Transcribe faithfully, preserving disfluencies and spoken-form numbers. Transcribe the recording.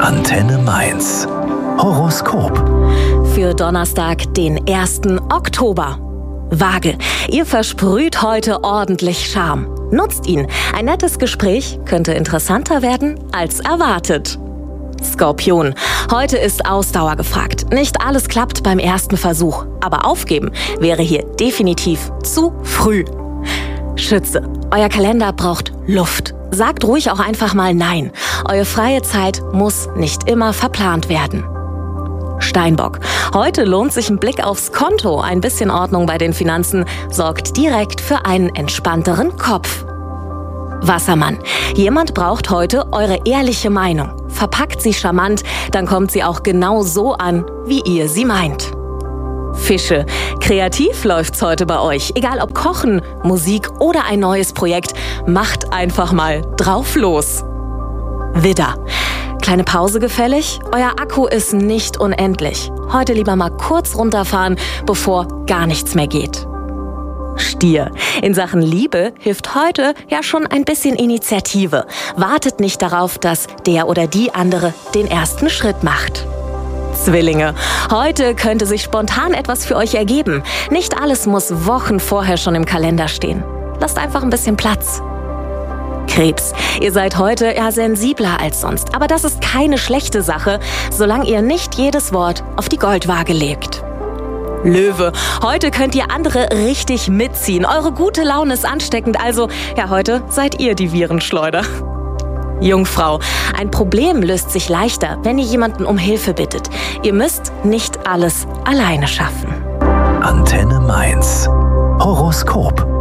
Antenne Mainz. Horoskop. Für Donnerstag, den ersten Oktober. Waage, ihr versprüht heute ordentlich Charme. Nutzt ihn. Ein nettes Gespräch könnte interessanter werden als erwartet. Skorpion, heute ist Ausdauer gefragt. Nicht alles klappt beim ersten Versuch, aber aufgeben wäre hier definitiv zu früh. Schütze, euer Kalender braucht Luft. Sagt ruhig auch einfach mal Nein. Eure freie Zeit muss nicht immer verplant werden. Steinbock, heute lohnt sich ein Blick aufs Konto. Ein bisschen Ordnung bei den Finanzen sorgt direkt für einen entspannteren Kopf. Wassermann, jemand braucht heute eure ehrliche Meinung. Verpackt sie charmant, dann kommt sie auch genau so an, wie ihr sie meint. Fische, kreativ läuft's heute bei euch. Egal ob Kochen, Musik oder ein neues Projekt, macht einfach mal drauf los. Widder, kleine Pause gefällig? Euer Akku ist nicht unendlich. Heute lieber mal kurz runterfahren, bevor gar nichts mehr geht. Stier, in Sachen Liebe hilft heute ja schon ein bisschen Initiative. Wartet nicht darauf, dass der oder die andere den ersten Schritt macht. Zwillinge, heute könnte sich spontan etwas für euch ergeben. Nicht alles muss Wochen vorher schon im Kalender stehen. Lasst einfach ein bisschen Platz. Krebs, ihr seid heute eher sensibler als sonst, aber das ist keine schlechte Sache, solange ihr nicht jedes Wort auf die Goldwaage legt. Löwe, heute könnt ihr andere richtig mitziehen. Eure gute Laune ist ansteckend, also ja, heute seid ihr die Virenschleuder. Jungfrau, ein Problem löst sich leichter, wenn ihr jemanden um Hilfe bittet. Ihr müsst nicht alles alleine schaffen. Antenne Mainz. Horoskop.